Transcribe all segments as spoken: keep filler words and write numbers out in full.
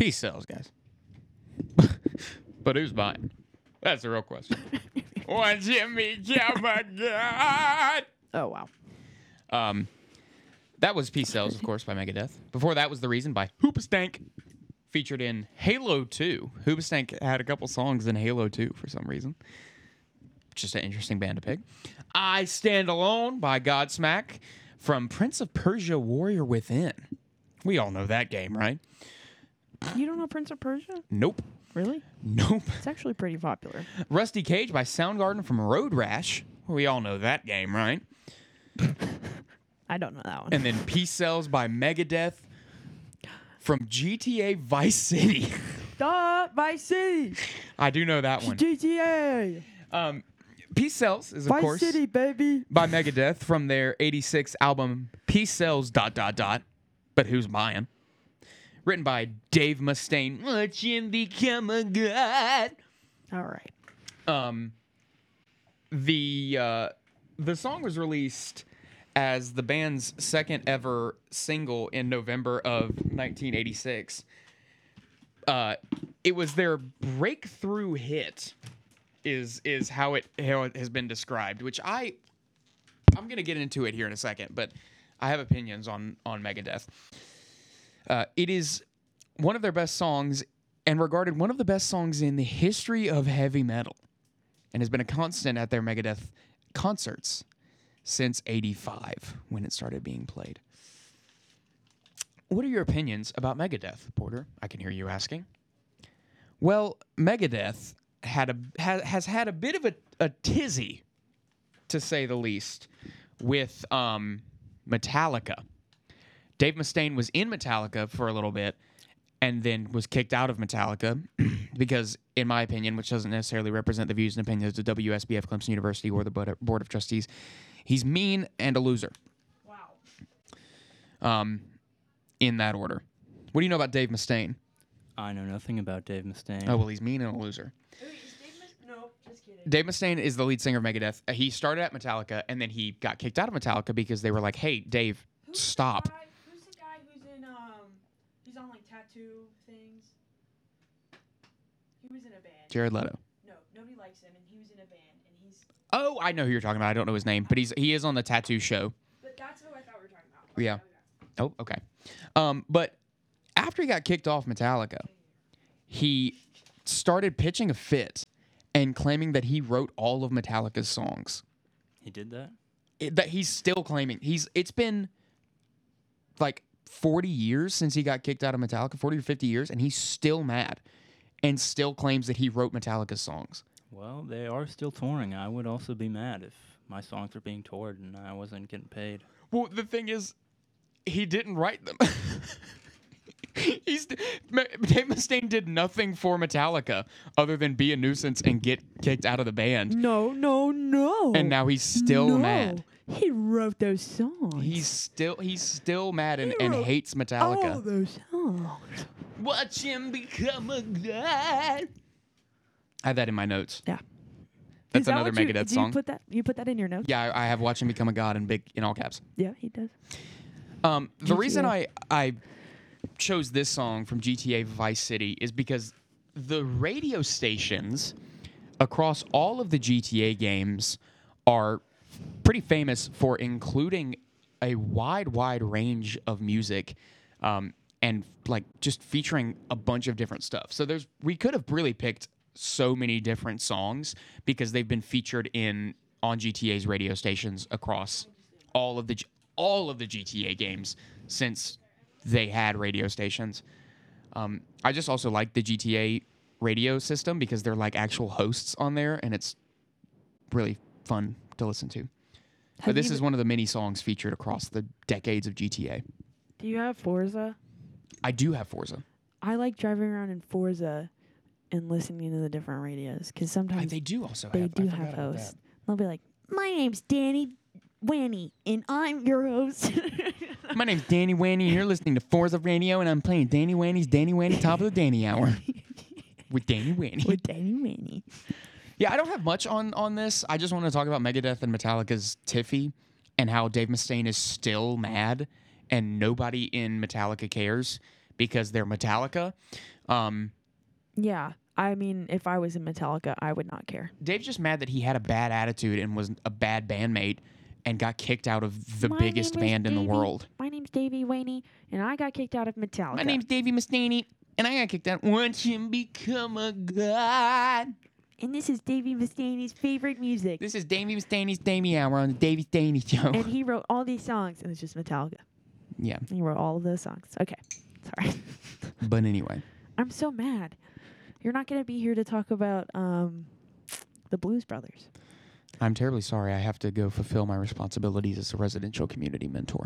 Peace sells, guys. But who's buying? That's the real question. One Jimmy God. Oh, wow. Um, that was Peace Sells, of course, by Megadeth. Before that was The Reason by Hoobastank, featured in Halo two. Hoobastank had a couple songs in Halo two for some reason. Just an interesting band to pick. I Stand Alone by Godsmack from Prince of Persia Warrior Within. We all know that game, right? You don't know Prince of Persia? Nope. Really? Nope. It's actually pretty popular. Rusty Cage by Soundgarden from Road Rash. We all know that game, right? I don't know that one. And then Peace Sells by Megadeth from G T A Vice City. Duh, Vice City. I do know that one. G T A. Um, Peace Sells is, of Vice course, City, baby. by Megadeth from their eighty-six album Peace Sells dot dot dot. But who's buying? Written by Dave Mustaine. Watch him become a god. All right. Um, the uh, the song was released as the band's second ever single in November of nineteen eighty-six. Uh, it was their breakthrough hit, is is how it how it has been described. Which I I'm gonna get into it here in a second, but I have opinions on on Megadeth. Uh, it is one of their best songs and regarded one of the best songs in the history of heavy metal, and has been a constant at their Megadeth concerts since eighty-five, when it started being played. What are your opinions about Megadeth, Porter? I can hear you asking. Well, Megadeth had a ha, has had a bit of a, a tizzy, to say the least, with um, Metallica. Dave Mustaine was in Metallica for a little bit and then was kicked out of Metallica because, in my opinion, which doesn't necessarily represent the views and opinions of W S B F Clemson University or the Board of Trustees, he's mean and a loser. Wow. Um, in that order. What do you know about Dave Mustaine? I know nothing about Dave Mustaine. Oh, well, he's mean and a loser. Wait, is Dave Mus- no, just kidding. Dave Mustaine is the lead singer of Megadeth. Uh, He started at Metallica, and then he got kicked out of Metallica because they were like, hey, Dave, Who's stop. The guy, who's the guy who's in, um, he's on, like, tattoo things? He was in a band. Jared Leto. No, nobody likes him, and he was in a band, and he's... Oh, I know who you're talking about. I don't know his name, but he's he is on the tattoo show. But that's who I thought we were talking about. Okay, Yeah. okay. Oh, okay. Um, but after he got kicked off Metallica, he started pitching a fit and claiming that he wrote all of Metallica's songs. He did that? It, that he's still claiming. He's it's been like forty years since he got kicked out of Metallica, forty or fifty years, and he's still mad and still claims that he wrote Metallica's songs. Well, they are still touring. I would also be mad if my songs were being toured and I wasn't getting paid. Well, the thing is, he didn't write them. He's Dave Mustaine did nothing for Metallica other than be a nuisance and get kicked out of the band. No, no, no. And now he's still no. mad. He wrote those songs. He's still he's still mad and, He and wrote hates Metallica. all those songs. Watch him become a god. I have that in my notes. Yeah. That's Is that another what you- Megadeth do song. You put that. You put that in your notes. Yeah, I, I have Watch Him Become a God in big in all caps. Yeah, he does. Um, the G T A. reason I I chose this song from G T A Vice City is because the radio stations across all of the G T A games are pretty famous for including a wide, wide range of music, um, and like just featuring a bunch of different stuff. So there's we could have really picked so many different songs because they've been featured in on G T A's radio stations across all of the G- all of the G T A games since they had radio stations. Um, I just also like the G T A radio system because they're like actual hosts on there, and it's really fun to listen to. Have But this you is been- one of the many songs featured across the decades of G T A. Do you have Forza? I do have Forza. I like driving around in Forza and listening to the different radios because Uh, sometimes they do also they have. do I have forgot about hosts. that. They'll be like, "My name's Danny Wanny, and I'm your host." My name's Danny Wanny, and you're listening to Forza Radio, and I'm playing Danny Wanny's Danny Wanny Top of the Danny Hour with Danny Wanny. With Danny Wanny. Yeah, I don't have much on, on this. I just want to talk about Megadeth and Metallica's Tiffy and how Dave Mustaine is still mad and nobody in Metallica cares because they're Metallica. Um, Yeah. I mean, if I was in Metallica, I would not care. Dave's just mad that he had a bad attitude and was a bad bandmate and got kicked out of the My biggest name is band in the Davey. world. My name's Davey Waney, and I got kicked out of Metallica. My name's Davey Mustaine, and I got kicked out. Once you become a god. And this is Davey Mustaine's favorite music. This is Davey Mustaine's Davey Hour on the Davey Mustaine Show. And he wrote all these songs, and it's just Metallica. Yeah, He wrote all of those songs. Okay. Sorry. but anyway. I'm so mad. You're not going to be here to talk about um, the Blues Brothers. I'm terribly sorry. I have to go fulfill my responsibilities as a residential community mentor.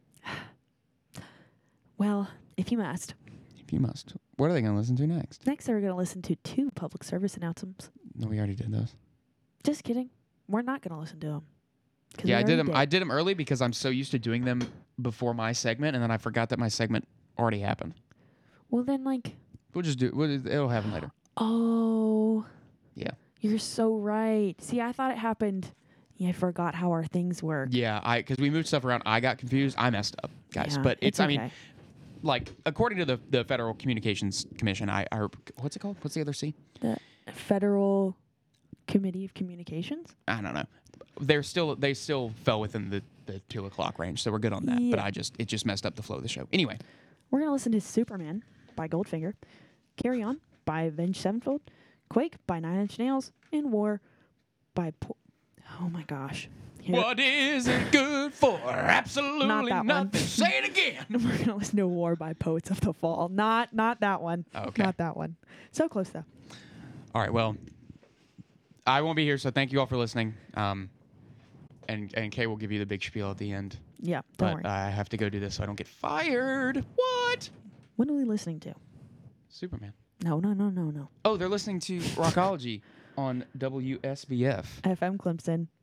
Well, if you must. If you must. What are they going to listen to next? Next, we're going to listen to two public service announcements. No, we already did those. Just kidding. We're not going to listen to them. Yeah, I did them. I did them early because I'm so used to doing them before my segment, and then I forgot that my segment already happened. Well, then, like... We'll just do. We'll, it'll happen later. Oh. Yeah. You're so right. See, I thought it happened. Yeah, I forgot how our things work. Yeah, I because we moved stuff around. I got confused. I messed up, guys. Yeah, but it's. it's I mean, okay. like according to the the Federal Communications Commission, I, I what's it called? What's the other C? The Federal Committee of Communications? I don't know. They're still they still fell within the, the two o'clock range, so we're good on that. But Yeah. I just it just messed up the flow of the show. Anyway, We're going to listen to Superman by Goldfinger, Carry On by Avenged Sevenfold, Quake by Nine Inch Nails, and War by... Po- oh, my gosh. Here- what is it good for? Absolutely Not that one. nothing. Say it again. We're going to listen to War by Poets of the Fall. Not not that one. Okay. Not that one. So close, though. All right. Well, I won't be here, so thank you all for listening. Um, and and Kay will give you the big spiel at the end. Yeah, don't But worry. I have to go do this so I don't get fired. What? What are we listening to? Superman. No, no, no, no, no. Oh, they're listening to Rockology on W S B F. F M Clemson.